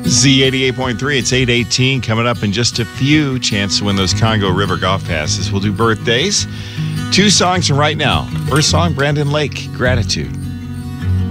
Z88.3, it's 8:18 coming up in just a few. Chance to win those Congo River golf passes. We'll do birthdays. 2 songs from right now. First song, Brandon Lake, Gratitude.